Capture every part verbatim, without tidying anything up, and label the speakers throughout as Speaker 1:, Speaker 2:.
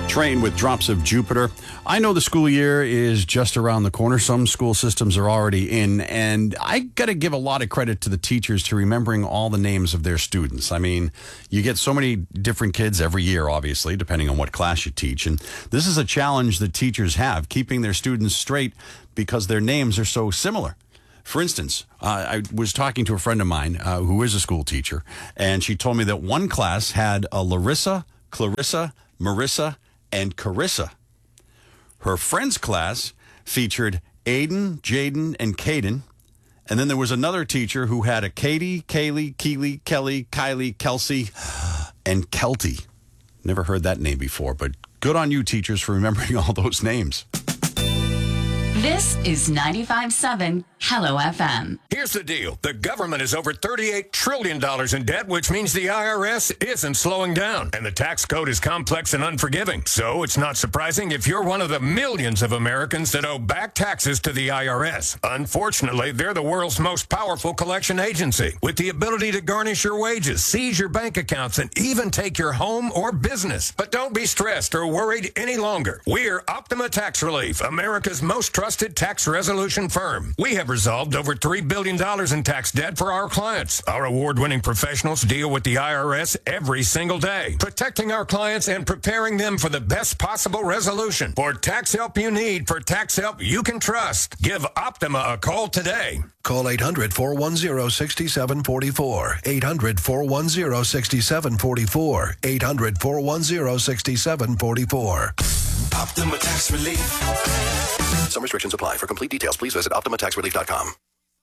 Speaker 1: Train with Drops of Jupiter. I know the school year is just around the corner. Some school systems are already in, and I got to give a lot of credit to the teachers to remembering all the names of their students. I mean, you get so many different kids every year, obviously, depending on what class you teach. And this is a challenge that teachers have, keeping their students straight because their names are so similar. For instance, uh, I was talking to a friend of mine uh, who is a school teacher, and she told me that one class had a Larissa, Clarissa, Marissa, and Carissa. Her friend's class featured Aiden, Jaden, and Caden. And then there was another teacher who had a Katie, Kaylee, Keely, Kelly, Kylie, Kelsey, and Kelty. Never heard that name before, but good on you, teachers, for remembering all those names.
Speaker 2: This is ninety-five point seven Hello F M.
Speaker 3: Here's the deal. The government is over thirty-eight trillion dollars in debt, which means the I R S isn't slowing down. And the tax code is complex and unforgiving. So it's not surprising if you're one of the millions of Americans that owe back taxes to the I R S. Unfortunately, they're the world's most powerful collection agency, with the ability to garnish your wages, seize your bank accounts, and even take your home or business. But don't be stressed or worried any longer. We're Optima Tax Relief, America's most trusted tax resolution firm. We have resolved over three billion dollars in tax debt for our clients. Our award-winning professionals deal with the I R S every single day, protecting our clients and preparing them for the best possible resolution. For tax help you need, for tax help you can trust, give Optima a call today.
Speaker 4: Call eight hundred, four one zero, six seven four four. eight hundred, four one zero, six seven four four. eight hundred, four one zero, six seven four four.
Speaker 5: Optima Tax Relief.
Speaker 4: Some restrictions apply. For complete details, please visit optima tax relief dot com.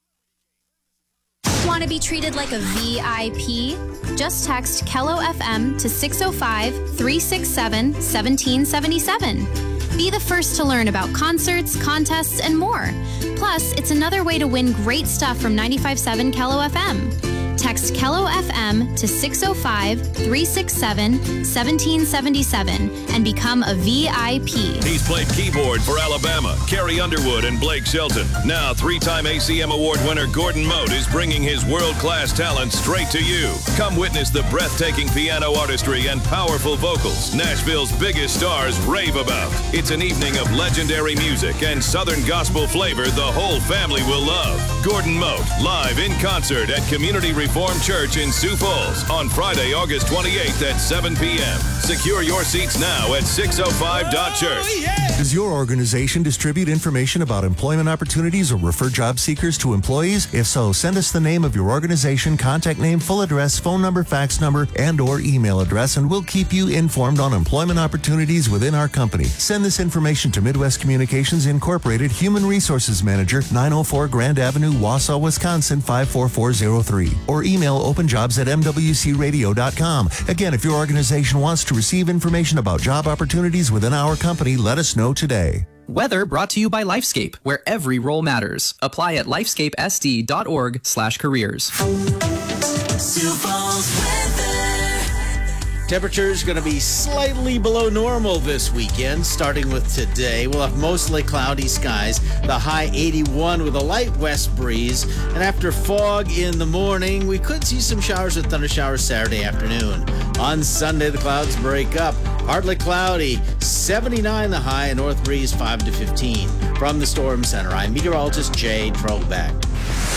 Speaker 6: Want to be treated like a V I P? Just text Kello F M to six oh five, three six seven, one seven seven seven. Be the first to learn about concerts, contests, and more. Plus, it's another way to win great stuff from ninety-five point seven Kello F M. Text Kello F M to six oh five, three six seven, one seven seven seven and become a V I P.
Speaker 7: He's played keyboard for Alabama, Carrie Underwood, and Blake Shelton. Now, three-time A C M Award winner Gordon Mote is bringing his world-class talent straight to you. Come witness the breathtaking piano artistry and powerful vocals Nashville's biggest stars rave about. It's an evening of legendary music and Southern gospel flavor the whole family will love. Gordon Mote, live in concert at Community Reformed Church in Sioux Falls on Friday, August twenty-eighth at seven p.m. Secure your seats now at six oh five dot church.
Speaker 8: Oh, yeah. Does your organization distribute information about employment opportunities or refer job seekers to employees? If so, send us the name of your organization, contact name, full address, phone number, fax number, and or email address, and we'll keep you informed on employment opportunities within our company. Send this information to Midwest Communications Incorporated, Human Resources Manager, nine oh four Grand Avenue, Wausau, Wisconsin, five four four oh three. Or email openjobs at m w c radio dot com. Again, if your organization wants to receive information about job opportunities within our company, let us know today.
Speaker 9: Weather brought to you by Lifescape, where every role matters. Apply at lifescape s d dot org slash careers.
Speaker 5: Sioux Falls weather.
Speaker 10: Temperature is going to be slightly below normal this weekend, starting with today. We'll have mostly cloudy skies, the high eighty-one with a light west breeze. And after fog in the morning, we could see some showers and thunder showers Saturday afternoon. On Sunday, the clouds break up. Partly cloudy, seventy-nine the high, and north breeze five to fifteen. From the Storm Center, I'm meteorologist Jay Trollback.